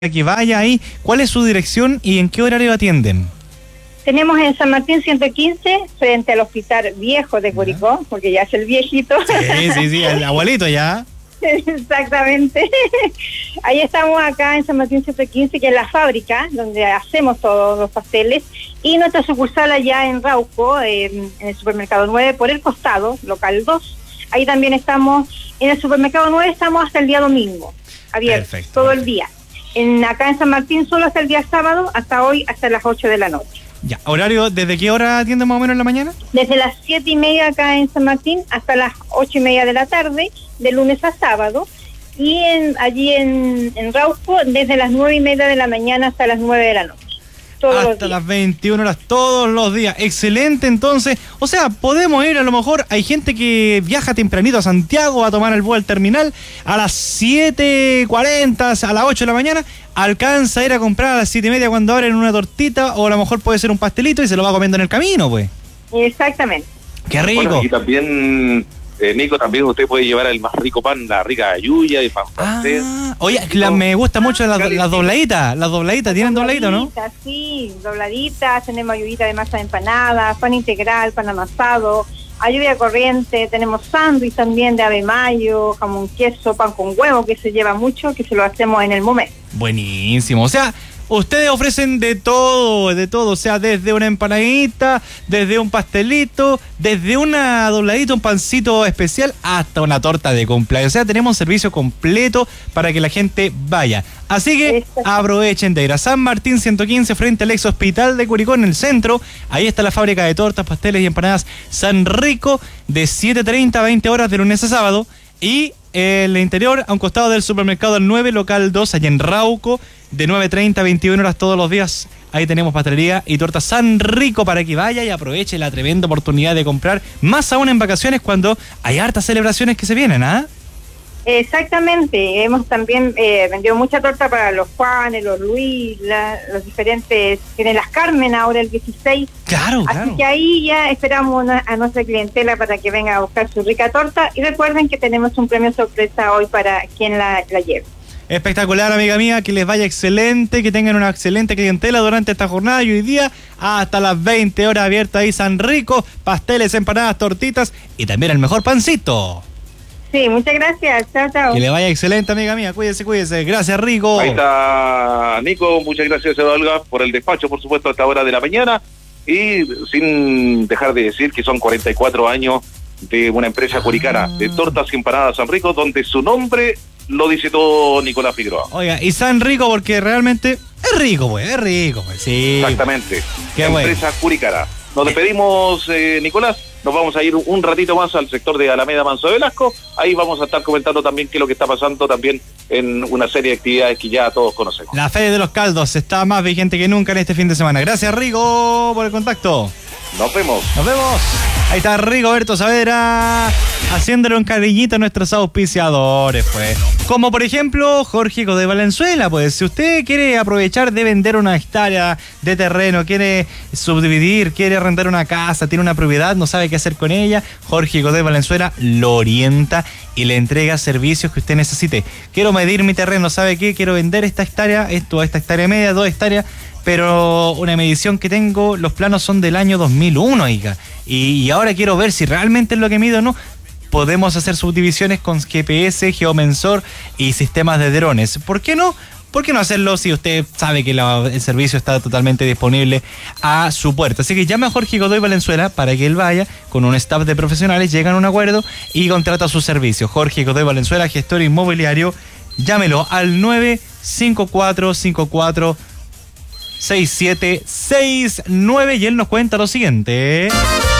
que vaya ahí. ¿Cuál es su dirección y en qué horario atienden? Tenemos en San Martín 115, frente al Hospital Viejo de Curicó, porque ya es el viejito. Sí, el abuelito ya. Exactamente. Ahí estamos acá en San Martín 115, que es la fábrica donde hacemos todos los pasteles, y nuestra sucursal allá en Rauco, en el Supermercado 9, por el costado, local 2. Ahí también estamos, en el Supermercado 9 estamos hasta el día domingo, abiertos. Perfecto, todo el día. Acá en San Martín solo hasta el día sábado, hasta hoy, hasta las 8 de la noche. Ya, ¿horario desde qué hora atienden más o menos en la mañana? Desde las 7:30 acá en San Martín hasta las 8:30 de la tarde, de lunes a sábado. Y allí en Rauco, desde las 9:30 de la mañana hasta las 9 de la noche. Hasta las 21 horas todos los días. Excelente, entonces. O sea, podemos ir, a lo mejor hay gente que viaja tempranito a Santiago a tomar el vuelo al terminal a las 7:40, a las 8 de la mañana. Alcanza a ir a comprar a las 7:30 cuando abren una tortita, o a lo mejor puede ser un pastelito y se lo va comiendo en el camino, pues. Exactamente. ¡Qué rico! Bueno, y también, Nico, también usted puede llevar el más rico pan, la rica yuya y pan francés. Oye, me gusta mucho las dobladitas. Las dobladitas, ¿tienen dobladito, no? Sí, dobladitas, tenemos ayudita de masa de empanada, pan integral, pan amasado, ayuda corriente, tenemos sándwich también de ave mayo, jamón queso, pan con huevo, que se lleva mucho, que se lo hacemos en el momento. Buenísimo, o sea, ustedes ofrecen de todo, o sea, desde una empanadita, desde un pastelito, desde una dobladita, un pancito especial, hasta una torta de cumpleaños. O sea, tenemos un servicio completo para que la gente vaya. Así que aprovechen de ir a San Martín 115, frente al ex hospital de Curicó, en el centro. Ahí está la fábrica de tortas, pasteles y empanadas San Rico, de 7:30 a 20 horas de lunes a sábado. Y el interior, a un costado del supermercado 9, local 2, allá en Rauco, de 9:30 a 21 horas todos los días. Ahí tenemos pastelería y torta San Rico para que vaya y aproveche la tremenda oportunidad de comprar, más aún en vacaciones cuando hay hartas celebraciones que se vienen, ¿ah? Exactamente, hemos también vendido mucha torta para los Juanes, los Luis, los diferentes, tienen las Carmen ahora el 16. Claro. Así que ahí ya esperamos a nuestra clientela para que venga a buscar su rica torta, y recuerden que tenemos un premio sorpresa hoy para quien la lleve. Espectacular, amiga mía, que les vaya excelente, que tengan una excelente clientela durante esta jornada, y hoy día hasta las 20 horas abierta ahí San Rico, pasteles, empanadas, tortitas y también el mejor pancito. Sí, muchas gracias. Chao. Que le vaya excelente, amiga mía. Cuídese. Gracias, Rico. Ahí está, Nico. Muchas gracias, Olga, por el despacho, por supuesto, a esta hora de la mañana. Y sin dejar de decir que son 44 años de una empresa curicana de tortas y empanadas San Rico, donde su nombre lo dice todo Nicolás Figueroa. Oiga, y San Rico porque realmente es rico, pues. Sí. Exactamente. Qué empresa bueno. curicana. Nos despedimos, Nicolás. Nos vamos a ir un ratito más al sector de Alameda Manso de Velasco. Ahí vamos a estar comentando también qué es lo que está pasando también en una serie de actividades que ya todos conocemos. La Feria de los Caldos está más vigente que nunca en este fin de semana. Gracias, Rigo, por el contacto. Nos vemos. Ahí está Rigoberto Saavedra haciéndole un cariñito a nuestros auspiciadores, pues. Como por ejemplo Jorge Godoy Valenzuela, pues. Si usted quiere aprovechar de vender una hectárea de terreno, quiere subdividir, quiere arrendar una casa, tiene una propiedad, no sabe qué hacer con ella, Jorge Godoy Valenzuela lo orienta y le entrega servicios que usted necesite. Quiero medir mi terreno, ¿sabe qué? Quiero vender esta hectárea, esta hectárea media, 2 hectáreas, pero una medición que tengo, los planos son del año 2001, oiga, y ahora quiero ver si realmente es lo que mido o no. Podemos hacer subdivisiones con GPS, geomensor y sistemas de drones. ¿Por qué no? ¿Por qué no hacerlo si usted sabe que el servicio está totalmente disponible a su puerta? Así que llame a Jorge Godoy Valenzuela para que él vaya con un staff de profesionales, llegan a un acuerdo y contrata su servicio. Jorge Godoy Valenzuela, gestor inmobiliario, llámelo al 954546769 y él nos cuenta lo siguiente.